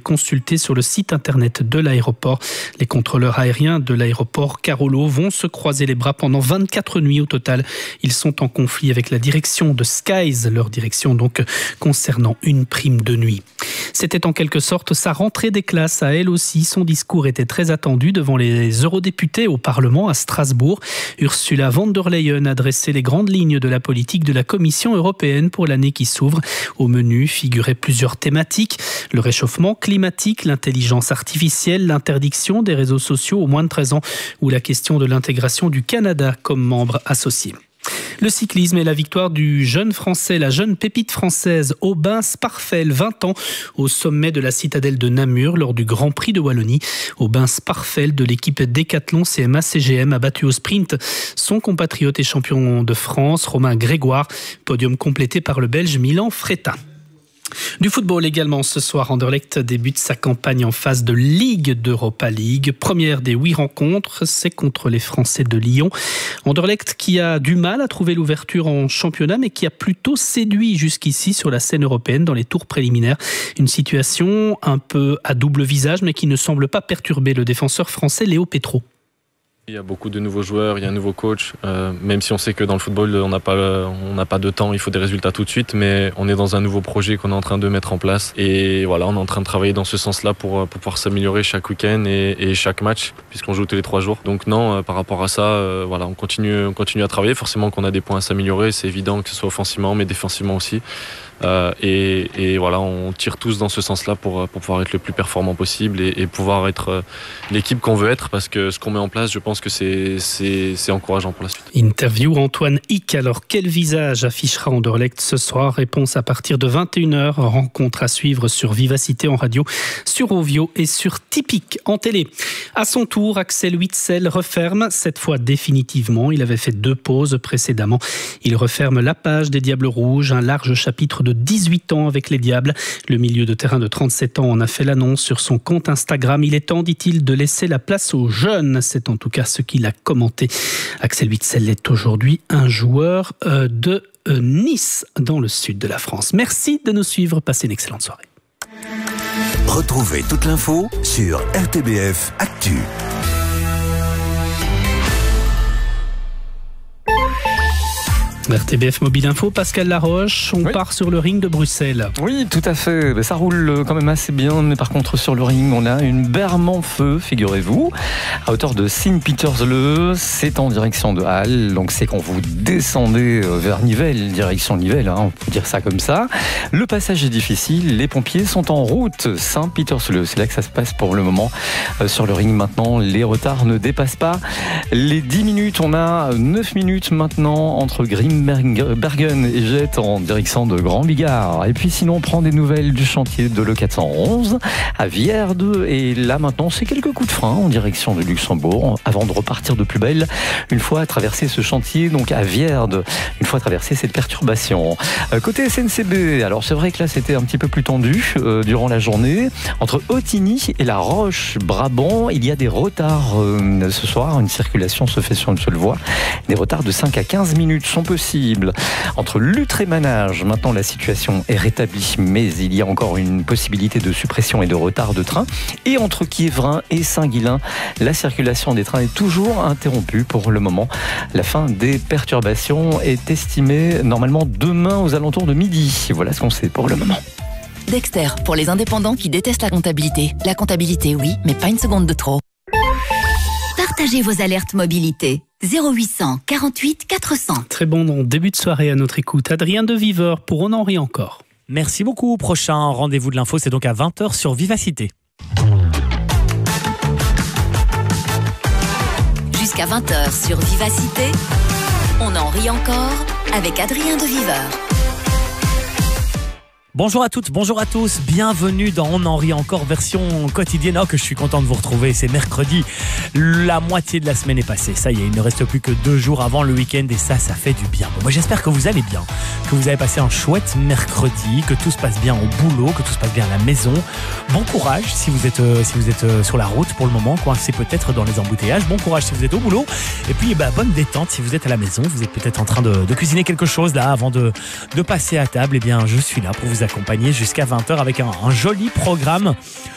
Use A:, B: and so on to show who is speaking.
A: consulter sur le site internet de l'aéroport. Les contrôleurs aériens de l'aéroport Carolo vont se croiser les bras pendant 24 nuits au total. Ils sont en conflit avec la direction de Skies, leur direction donc concernant une prime de nuit. C'était en quelque sorte sa rentrée des classes à elle aussi. Son discours était très attendu devant les eurodéputés au Parlement à Strasbourg. Ursula von der Leyen a dressé les grandes lignes de la politique de la Commission européenne pour l'année qui s'ouvre. Au menu figuraient plusieurs thématiques: le réchauffement climatique, l'intelligence artificielle, l'interdiction des réseaux sociaux aux moins de 13 ans ou la question de l'intégration du Canada comme membre associé. Le cyclisme et la victoire du jeune Français, la jeune pépite française Aubin Sparfel, 20 ans, au sommet de la citadelle de Namur lors du Grand Prix de Wallonie. Aubin Sparfel de l'équipe Décathlon CMA-CGM a battu au sprint son compatriote et champion de France, Romain Grégoire, podium complété par le Belge Milan Fretta. Du football également ce soir, Anderlecht débute sa campagne en phase de Ligue d'Europa League. Première des 8 rencontres, c'est contre les Français de Lyon. Anderlecht qui a du mal à trouver l'ouverture en championnat, mais qui a plutôt séduit jusqu'ici sur la scène européenne dans les tours préliminaires. Une situation un peu à double visage, mais qui ne semble pas perturber le défenseur français Léo Petro.
B: Il y a beaucoup de nouveaux joueurs, il y a un nouveau coach, même si on sait que dans le football on n'a pas de temps, il faut des résultats tout de suite, mais on est dans un nouveau projet qu'on est en train de mettre en place et voilà, on est en train de travailler dans ce sens-là pour pouvoir s'améliorer chaque week-end et chaque match, puisqu'on joue tous les 3 jours. Donc non, par rapport à ça, voilà, on continue à travailler. Forcément qu'on a des points à s'améliorer, c'est évident, que ce soit offensivement mais défensivement aussi. Et voilà, on tire tous dans ce sens-là pour pouvoir être le plus performant possible et pouvoir être l'équipe qu'on veut être, parce que ce qu'on met en place, je pense que c'est encourageant pour la suite.
A: Interview Antoine Hick. Alors quel visage affichera Anderlecht ce soir? Réponse à partir de 21h. Rencontre à suivre sur Vivacité en radio, sur Ovio et sur Tipeee en télé. À son tour, Axel Witsel referme, cette fois définitivement. Il avait fait 2 pauses précédemment. Il referme la page des Diables Rouges, un large chapitre de 18 ans avec les Diables. Le milieu de terrain de 37 ans en a fait l'annonce sur son compte Instagram. Il est temps, dit-il, de laisser la place aux jeunes. C'est en tout cas ce qu'il a commenté. Axel Witsel est aujourd'hui un joueur de Nice, dans le sud de la France. Merci de nous suivre. Passez une excellente soirée.
C: Retrouvez toute l'info sur RTBF Actu.
A: RTBF Mobile Info, Pascal Laroche, on part sur le ring de Bruxelles.
D: Oui, tout à fait. Ça roule quand même assez bien, mais par contre sur le ring, on a une berme en feu, figurez-vous, à hauteur de Sint-Pietersloe. C'est en direction de Halle, donc c'est quand vous descendez vers Nivelles, direction Nivelles, on peut dire ça comme ça. Le passage est difficile, les pompiers sont en route Saint-Pietersloe. C'est là que ça se passe pour le moment. Sur le ring maintenant, les retards ne dépassent pas les 10 minutes. On a 9 minutes maintenant entre Bergen et Jette en direction de Grand Bigard. Et puis sinon on prend des nouvelles du chantier de l'E411 à Vierde, et là maintenant c'est quelques coups de frein en direction de Luxembourg avant de repartir de plus belle une fois traversé ce chantier, donc à Vierde, une fois traversé cette perturbation. Côté SNCB, alors c'est vrai que là c'était un petit peu plus tendu durant la journée entre Ottigny et La Roche-Brabant. Il y a des retards ce soir, une circulation se fait sur une seule voie. Des retards de 5 à 15 minutes sont possibles. Entre Lutre et Manage, maintenant la situation est rétablie, mais il y a encore une possibilité de suppression et de retard de train. Et entre Quiévrain et Saint-Guilain, la circulation des trains est toujours interrompue pour le moment. La fin des perturbations est estimée normalement demain aux alentours de midi. Voilà ce qu'on sait pour le moment.
E: Dexter, pour les indépendants qui détestent la comptabilité. La comptabilité, oui, mais pas une seconde de trop. Partagez vos alertes mobilité. 0800 48 400.
A: Très bon début de soirée à notre écoute. Adrien de Viveur pour On en rit encore.
F: Merci beaucoup. Prochain rendez-vous de l'info, c'est donc à 20h sur Vivacité.
E: Jusqu'à 20h sur Vivacité, On en rit encore avec Adrien de Viveur.
F: Bonjour à toutes, bonjour à tous, bienvenue dans On en rit encore version quotidienne. Oh que je suis content de vous retrouver, c'est mercredi, la moitié de la semaine est passée, ça y est, il ne reste plus que 2 jours avant le week-end et ça fait du bien. Bon, moi j'espère que vous allez bien, que vous avez passé un chouette mercredi, que tout se passe bien au boulot, que tout se passe bien à la maison. Bon courage si vous êtes sur la route pour le moment, coincé peut-être dans les embouteillages, bon courage si vous êtes au boulot, et puis bonne détente si vous êtes à la maison, vous êtes peut-être en train de cuisiner quelque chose là avant de passer à table, et bien je suis là pour vous accompagner jusqu'à 20h avec un joli programme